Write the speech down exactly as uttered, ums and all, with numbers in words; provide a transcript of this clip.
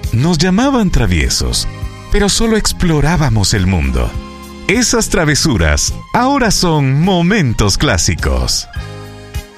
Nos llamaban traviesos, pero solo explorábamos el mundo. Esas travesuras ahora son momentos clásicos.